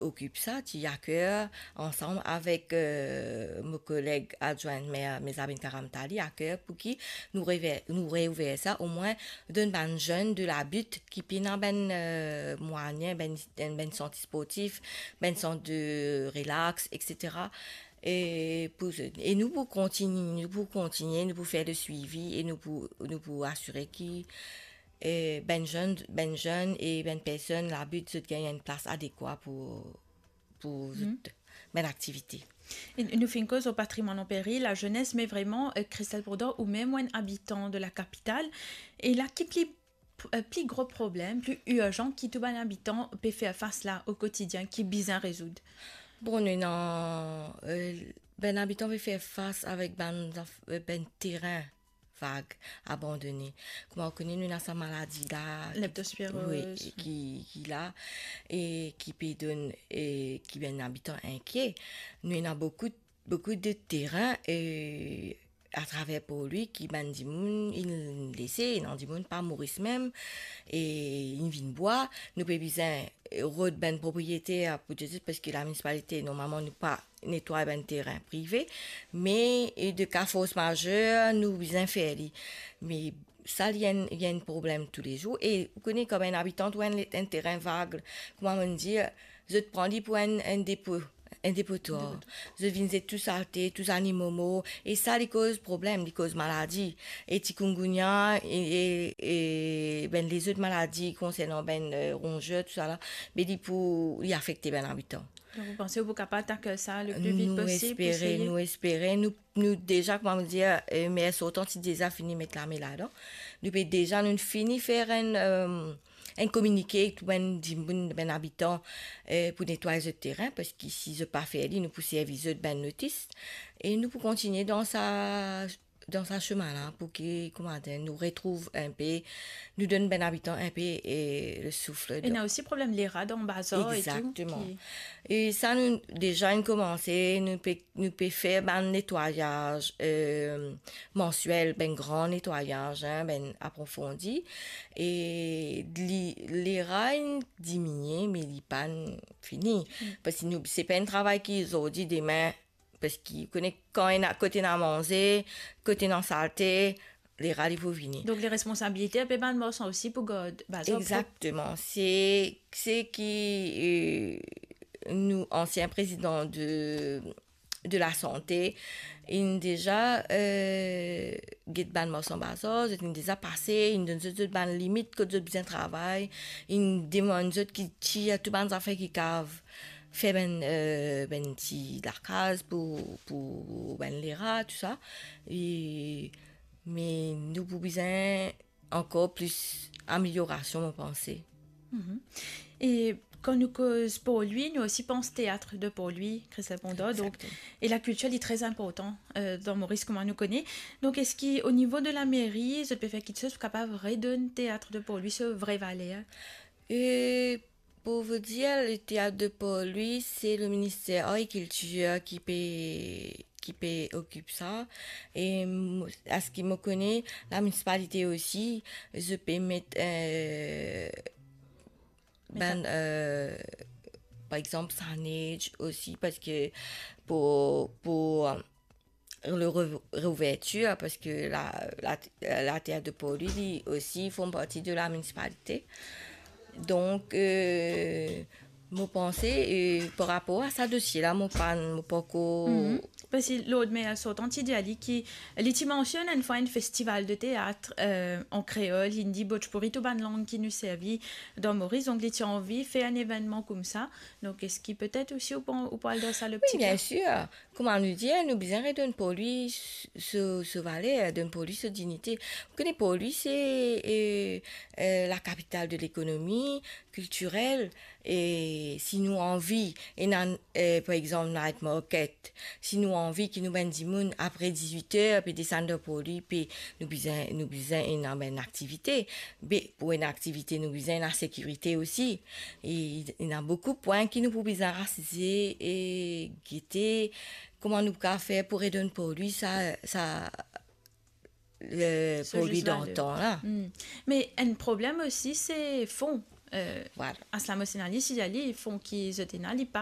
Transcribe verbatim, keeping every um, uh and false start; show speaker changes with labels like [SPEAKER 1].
[SPEAKER 1] occupe ça, qui accueille ensemble avec euh, mes collègues adjoints, mes, mes amis Karamtali, accueille pour qui nous réveille, nous réouvrir ça au moins d'un ben jeune de la butte qui pina ben euh, moyen, ben ben centre sportif, ben centre de relax, et cetera. Et pour et nous pour continuer, nous pour continuer, nous pour faire le suivi et nous pour nous pour assurer qu'il et ben jeune ben jeune et ben personne la but c'est de gagner une place adéquate pour pour
[SPEAKER 2] Mhm.
[SPEAKER 1] ben activité.
[SPEAKER 2] Et nous faisons cause au patrimoine en péril, la jeunesse, mais vraiment, euh, Christelle Bourdon, ou même un habitant de la capitale. Et là, qui plus, euh, plus gros problème, plus urgent, qui tout un habitant peut faire face là au quotidien, qui bien résoudre.
[SPEAKER 1] Bon, nous non euh, ben habitant veut faire face avec ben aff- euh, ben terrain vague abandonné. Comment on connaît nous dans sa maladie là, qui- oui,
[SPEAKER 2] Leptospirose.
[SPEAKER 1] qui qui là et qui peut donne et qui ben habitant inquiet. Nous avons beaucoup beaucoup de terrain et à travers pour lui qui ben dit moun il laissé il n'en dit moun pas mourir même et il vient boire nous peut besoin road ben propriétaire pour dire parce que la municipalité normalement nous pas nettoie ben terrain privé mais et de cas force majeure nous besoin faire li. Mais ça il y a un- il y a un problème tous les jours et vous connaissez comme un habitant ou un, un terrain vague comment on dit je te prends lui pour un, un dépôt un dépotoir. Je viens tous saltés, tous animaux morts. Et ça, les cause problème, les cause maladie. Et chikungunya, et, et, et, ben, les autres maladies concernant, ben, euh, rongeurs, tout ça là, mais dit pour, y affecter, ben, l'habitant.
[SPEAKER 2] Donc, vous pensez que vous êtes capable d'attaquer ça le plus vite
[SPEAKER 1] Nous
[SPEAKER 2] possible pour
[SPEAKER 1] espérer,
[SPEAKER 2] essayer?
[SPEAKER 1] nous espérer, nous, nous déjà, comment dire, euh, mais autant si déjà fini mettre la main là-dedans. Nous peut déjà, nous fini faire un, euh, un communiqué tout ben, dit, ben, ben habitant, euh, pour nettoyer le terrain, parce qu'ici, je pas fait, nous pour service de ben notice. Et nous pour continuer dans sa, dans sa chemin là, pour qu'il, comment dire, nous retrouve un peu, nous donne ben habitant un peu, et le souffle
[SPEAKER 2] Et il y a aussi problème les rats dans le bazar et tout.
[SPEAKER 1] exactement.
[SPEAKER 2] Qui...
[SPEAKER 1] Et ça, nous, déjà, nous commencé, nous peut, nous peut faire ben nettoyage euh, mensuel, ben grand nettoyage, hein, ben approfondi. Et li, les rats diminuent, mais les pannes fini. Parce que nous, c'est pas un travail qu'ils ont dit demain, parce qu'ils connaissent quand il a côté dans manger, côté dans saleté, les rats, il faut venir.
[SPEAKER 2] Donc les responsabilités, ben, ben, sont aussi pour le bazar.
[SPEAKER 1] Exactement. C'est, c'est qui, euh, nous, anciens présidents de, de la santé, ils déjà, euh, get ban morceau bazar, ils ont déjà passé, ils ont déjà ban limite que de bien travail, ils demandent qui tirent tout ban affaires qui cave fait ben euh, ben ti l'arcase pour pour ben les rats tout ça et mais nous pouvons besoin encore plus amélioration on pensait.
[SPEAKER 2] Mm-hmm. Et quand nous cause pour lui, nous aussi pense théâtre de pour lui, Christelle Ponda. Donc, et la culture est très important euh, dans Maurice, comment nous connaît. Donc, est-ce qu'au niveau de la mairie, je peux faire quelque chose capable de redonner théâtre de pour lui ce vrai valeur?
[SPEAKER 1] Et pour vous dire, le théâtre de Paul, lui, c'est le ministère de la Culture qui peut, qui peut occupe ça. Et à ce qui me connaît, la municipalité aussi, je peux mettre, euh, ben, euh, par exemple, Sanage aussi, parce que pour, pour, le réouverture, parce que la, la, la théâtre de Paul, lui, aussi, font partie de la municipalité. Donc, euh, mon pensée euh, par rapport à ça dossier là, mon pas, mon pas
[SPEAKER 2] Mm-hmm. Parce que l'autre mais sont anti-diali qui les mentionne une fois un festival de théâtre euh, en créole, il dit botch pour tout ban langue qui nous servit dans Maurice, donc les envie fait un événement comme ça. Donc est-ce qu'il peut-être aussi au au poil de ça le petit
[SPEAKER 1] oui, bien sûr. Comment nous dire, nous besoin de pour lui ce, ce valet, de pour lui ce dignité. Vous connaissez, pour lui, c'est euh, euh, la capitale de l'économie culturelle. Et si nous envie, et nan, euh, par exemple, night market, si nous envie qui nous ben moun après dix-huit heures, puis descendre pour lui, puis nous besoin, nous besoin une, une activité. Mais pour une activité, nous besoin la sécurité aussi. Et il y a beaucoup de points qui nous besoin raciser et guetter. Comment nous pouvons faire pour aider pour lui, ça, ça, le, pour lui dans le temps, là.
[SPEAKER 2] Mm. Mais un problème aussi, c'est fond. euh,
[SPEAKER 1] Voilà.
[SPEAKER 2] Aslamo Senali, si Ali, ils font qu'ils étaient là, ils